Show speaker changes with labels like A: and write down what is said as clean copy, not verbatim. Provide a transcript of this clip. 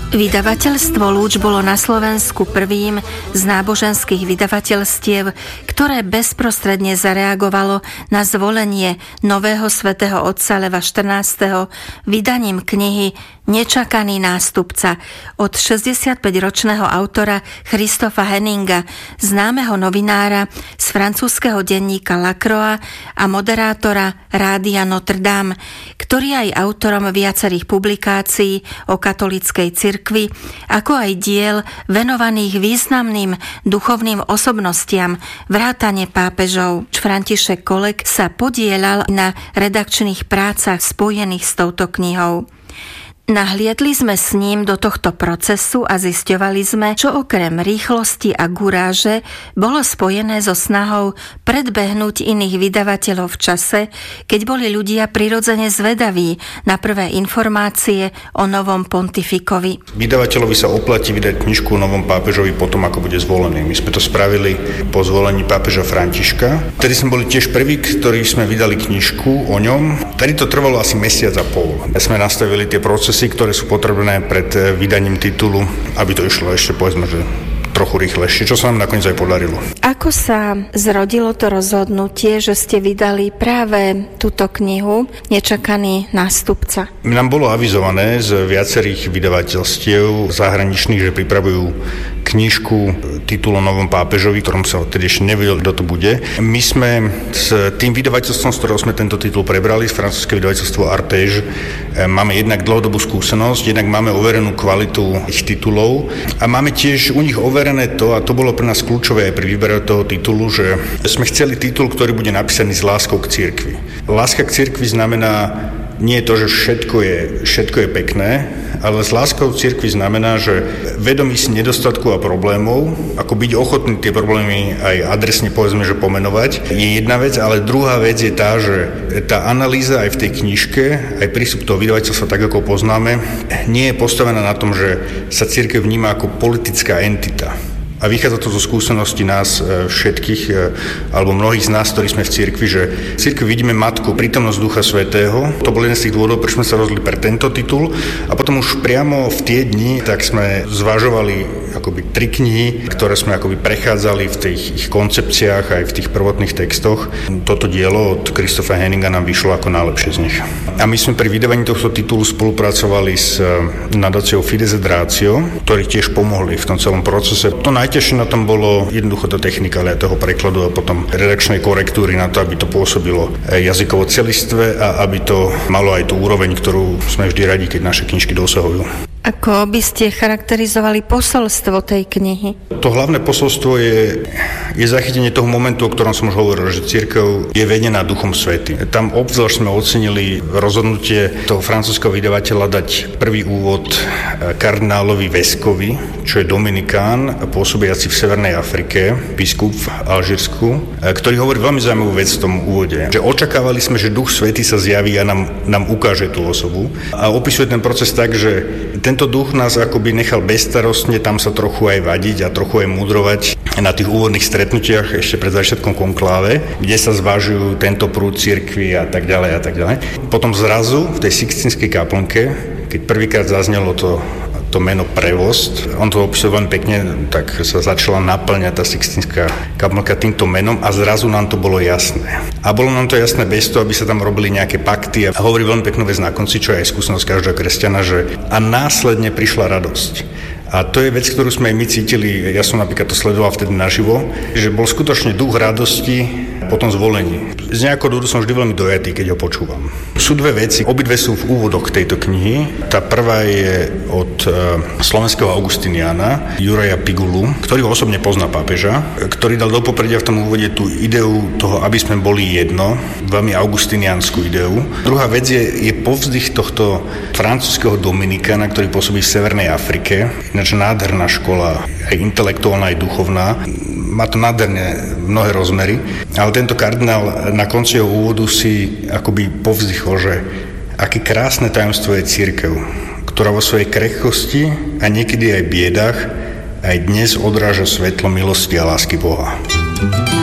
A: Vydavateľstvo Lúč bolo na Slovensku prvým z náboženských vydavateľstiev, ktoré bezprostredne zareagovalo na zvolenie nového svätého otca Leva XIV. Vydaním knihy Nečakaný nástupca od 65-ročného autora Christopha Henninga, známeho novinára z francúzskeho denníka La Croix a moderátora Rádia Notre Dame, ktorý aj autorom viacerých publikácií o katolíckej cirkvi, ako aj diel venovaných významným duchovným osobnostiam vrátane pápežov. František Kolek sa podieľal na redakčných prácach spojených s touto knihou. Nahliadli sme s ním do tohto procesu a zisťovali sme, čo okrem rýchlosti a guráže bolo spojené so snahou predbehnúť iných vydavateľov v čase, keď boli ľudia prirodzene zvedaví na prvé informácie o novom pontifikovi.
B: Vydavateľovi sa oplatí vydať knižku o novom pápežovi potom, ako bude zvolený. My sme to spravili po zvolení pápeža Františka. Vtedy sme boli tiež prví, ktorí sme vydali knižku o ňom. Vtedy to trvalo asi mesiac a pol. Sme nastavili tie procesy, ktoré sú potrebné pred vydaním titulu, aby to išlo ešte, povedzme, že trochu rýchlejšie, čo sa nám nakoniec aj podarilo.
A: Ako sa zrodilo to rozhodnutie, že ste vydali práve túto knihu Nečakaný nástupca?
B: Nám bolo avizované z viacerých vydavateľstiev zahraničných, že pripravujú knižku titul o novom pápežovi, ktorom sa odtedy ešte nevedel, kto to bude. My sme s tým vydavateľstvom, z ktorého sme tento titul prebrali, z francúzske vydavateľstvo Artéž, máme jednak dlhodobú skúsenosť, jednak máme overenú kvalitu ich titulov a máme tiež u nich overené to, a to bolo pre nás kľúčové aj pri výbere toho titulu, že sme chceli titul, ktorý bude napísaný s láskou k cirkvi. Láska k cirkvi znamená nie to, že všetko je pekné, ale s láskou cirkvi znamená, že vedomí si nedostatku a problémov, ako byť ochotný tie problémy aj adresne, povedzme, že pomenovať, je jedna vec, ale druhá vec je tá, že tá analýza aj v tej knižke, aj prístup toho vydavateľstva, tak ako poznáme, nie je postavená na tom, že sa cirkev vníma ako politická entita. A vychádza to zo skúsenosti nás všetkých, alebo mnohých z nás, ktorí sme v cirkvi, že v cirkvi vidíme matku, prítomnosť Ducha Svätého. To bol jeden z tých dôvodov, prečo sme sa rozhodli pre tento titul. A potom už priamo v tie dni, tak sme zvažovali akoby 3 knihy, ktoré sme akoby prechádzali v tých ich koncepciách, aj v tých prvotných textoch. Toto dielo od Christopha Henninga nám vyšlo ako najlepšie z nich. A my sme pri vydávaní tohto titulu spolupracovali s nadáciou Fides et Ratio, ktorí tiež pomohli v tom celom procese. To najťažšie na tom bolo jednoducho to technikália toho prekladu a potom redakčnej korektúry na to, aby to pôsobilo jazykovo celistve a aby to malo aj tú úroveň, ktorú sme vždy radi, keď naše knižky dosahujú.
A: Ako by ste charakterizovali posolstvo tej knihy?
B: To hlavné posolstvo je zachytenie toho momentu, o ktorom som už hovoril, že cirkev je vedená Duchom Svätým. Tam obzvlášť sme ocenili rozhodnutie toho francúzskeho vydavateľa dať prvý úvod kardinálovi Veskovi, čo je Dominikán, pôsobiaci v Severnej Afrike, biskup v Alžírsku, ktorý hovorí veľmi zaujímavú vec v tom úvode. Že očakávali sme, že Duch Svätý sa zjaví a nám ukáže tú osobu. A opisuje ten proces tak, že tento duch nás akoby nechal bezstarostne tam sa trochu aj vadiť a trochu aj mudrovať na tých úvodných stretnutiach ešte pred začiatkom konkláve, kde sa zvážujú tento prúd cirkvi a tak ďalej a tak ďalej. Potom zrazu v tej Sixtinskej kaplnke, keď prvýkrát zaznelo to meno Prevost, on to opisuje veľmi pekne, tak sa začala naplňať tá Sixtinská kaplnka týmto menom a zrazu nám to bolo jasné. A bolo nám to jasné bez toho, aby sa tam robili nejaké pakty a hovorí veľmi peknú vec na konci, čo je aj skúsenosť každého kresťana, že a následne prišla radosť. A to je vec, ktorú sme aj my cítili, ja som napríklad to sledoval vtedy naživo, že bol skutočne duch radosti po tom zvolení. Z nejakého dôvodu som vždy veľmi dojatý, keď ho počúvam. Sú dve veci, obidve sú v úvodoch tejto knihy. Tá prvá je od slovenského augustiniána Juraja Pigulu, ktorý ho osobne pozná pápeža, ktorý dal do popredia v tom úvode tú ideu toho, aby sme boli jedno, veľmi augustiniánsku ideu. Druhá vec je povzdych tohto francúzskeho Dominikána, ktorý pôsobí v Severnej Afrike. Ináč nádherná škola, aj intelektuálna, aj duchovná. Má to nádherne mnohé rozmery, ale tento kardinál na konci jeho úvodu si akoby povzdychol, že aké krásne tajomstvo je cirkev, ktorá vo svojej krehkosti a niekedy aj biedách aj dnes odráža svetlo milosti a lásky Boha.